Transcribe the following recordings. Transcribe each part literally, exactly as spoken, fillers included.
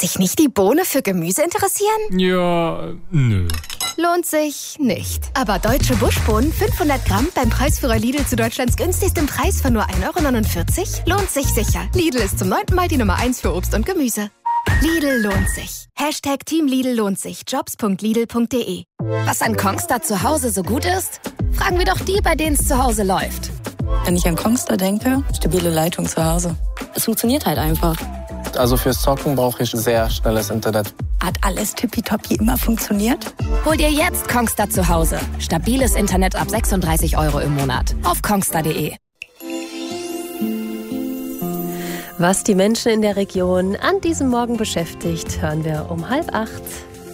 Sich nicht die Bohne für Gemüse interessieren? Ja, nö. Lohnt sich nicht. Aber deutsche Buschbohnen fünfhundert Gramm beim Preisführer Lidl zu Deutschlands günstigstem Preis von nur ein Euro neunundvierzig lohnt sich sicher. Lidl ist zum neunten Mal die Nummer eins für Obst und Gemüse. Lidl lohnt sich. Hashtag Team Lidl lohnt sich. Jobs punkt lidl punkt de. Was an Kongstar zu Hause so gut ist? Fragen wir doch die, bei denen es zu Hause läuft. Wenn ich an Kongstar denke, stabile Leitung zu Hause. Es funktioniert halt einfach. Also fürs Zocken brauche ich sehr schnelles Internet. Hat alles tippitoppi immer funktioniert? Hol dir jetzt Kongstar zu Hause. Stabiles Internet ab sechsunddreißig Euro im Monat. Auf kongstar punkt de. Was die Menschen in der Region an diesem Morgen beschäftigt, hören wir um halb acht.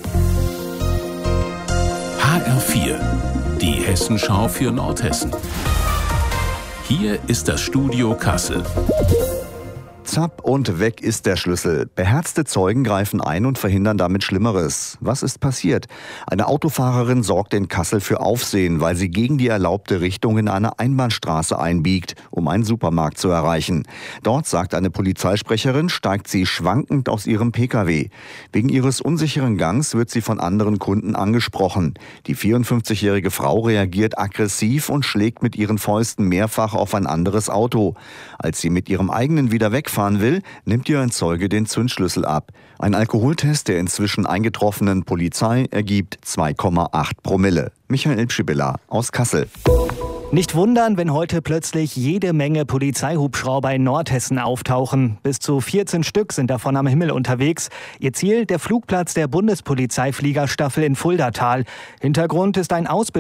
H R vier, die Hessenschau für Nordhessen. Hier ist das Studio Kassel. Zapp und weg ist der Schlüssel. Beherzte Zeugen greifen ein und verhindern damit Schlimmeres. Was ist passiert? Eine Autofahrerin sorgt in Kassel für Aufsehen, weil sie gegen die erlaubte Richtung in eine Einbahnstraße einbiegt, um einen Supermarkt zu erreichen. Dort, sagt eine Polizeisprecherin, steigt sie schwankend aus ihrem Pkw. Wegen ihres unsicheren Gangs wird sie von anderen Kunden angesprochen. Die vierundfünfzigjährige Frau reagiert aggressiv und schlägt mit ihren Fäusten mehrfach auf ein anderes Auto. Als sie mit ihrem eigenen wieder wegfahren will, nimmt ihr ein Zeuge den Zündschlüssel ab. Ein Alkoholtest der inzwischen eingetroffenen Polizei ergibt zwei Komma acht Promille. Michael Pschibilla aus Kassel. Nicht wundern, wenn heute plötzlich jede Menge Polizeihubschrauber in Nordhessen auftauchen. Bis zu vierzehn Stück sind davon am Himmel unterwegs. Ihr Ziel der Flugplatz der Bundespolizeifliegerstaffel in Fuldatal. Hintergrund ist ein Ausbildungsprojekt